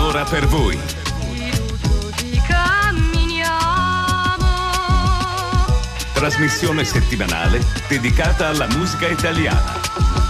un'ora per voi. Trasmissione settimanale dedicata alla musica italiana.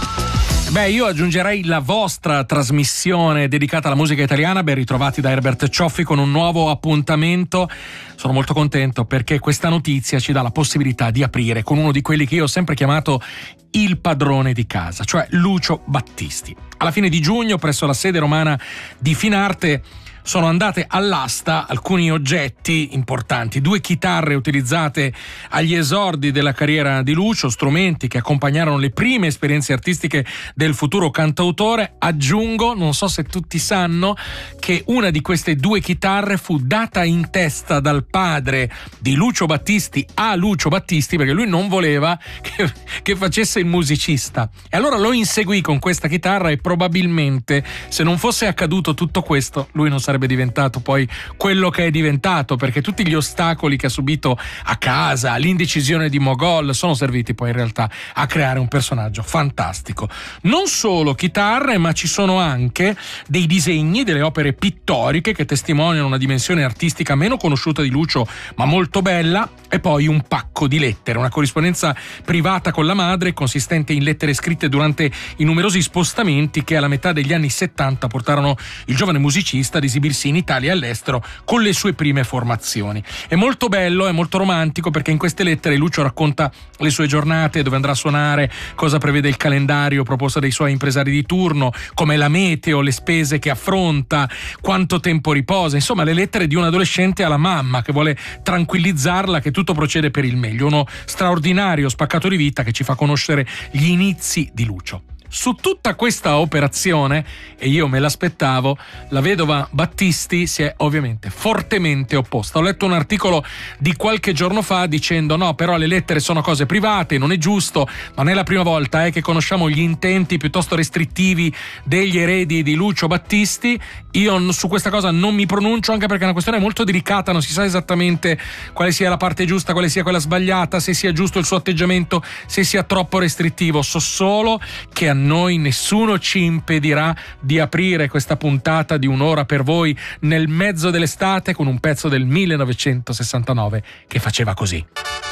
Beh, io aggiungerei la vostra trasmissione dedicata alla musica italiana. Ben ritrovati da Herbert Cioffi con un nuovo appuntamento. Sono molto contento perché questa notizia ci dà la possibilità di aprire con uno di quelli che io ho sempre chiamato il padrone di casa, cioè Lucio Battisti. Alla fine di giugno, presso la sede romana di Finarte, sono andate all'asta alcuni oggetti importanti, 2 chitarre utilizzate agli esordi della carriera di Lucio, strumenti che accompagnarono le prime esperienze artistiche del futuro cantautore. Aggiungo, non so se tutti sanno, che una di queste 2 chitarre fu data in testa dal padre di Lucio Battisti a Lucio Battisti, perché lui non voleva che facesse il musicista, e allora lo inseguì con questa chitarra, e probabilmente se non fosse accaduto tutto questo lui non sarebbe diventato poi quello che è diventato, perché tutti gli ostacoli che ha subito a casa, l'indecisione di Mogol, sono serviti poi in realtà a creare un personaggio fantastico. Non solo chitarre, ma ci sono anche dei disegni, delle opere pittoriche che testimoniano una dimensione artistica meno conosciuta di Lucio ma molto bella, e poi un pacco di lettere, una corrispondenza privata con la madre consistente in lettere scritte durante i numerosi spostamenti che alla metà degli anni 70 portarono il giovane musicista ad esibirsi in Italia e all'estero con le sue prime formazioni. È molto bello, è molto romantico, perché in queste lettere Lucio racconta le sue giornate, dove andrà a suonare, cosa prevede il calendario proposto dai suoi impresari di turno, com'è la meteo, le spese che affronta, quanto tempo riposa, insomma le lettere di un adolescente alla mamma che vuole tranquillizzarla che tutto procede per il meglio. Uno straordinario spaccato di vita che ci fa conoscere gli inizi di Lucio. Su tutta questa operazione, e io me l'aspettavo, la vedova Battisti si è ovviamente fortemente opposta. Ho letto un articolo di qualche giorno fa dicendo: no, però le lettere sono cose private, non è giusto, non è la prima volta che conosciamo gli intenti piuttosto restrittivi degli eredi di Lucio Battisti. Io su questa cosa non mi pronuncio, anche perché è una questione molto delicata, non si sa esattamente quale sia la parte giusta, quale sia quella sbagliata, se sia giusto il suo atteggiamento, se sia troppo restrittivo. So solo che a noi nessuno ci impedirà di aprire questa puntata di un'ora per voi nel mezzo dell'estate con un pezzo del 1969 che faceva così.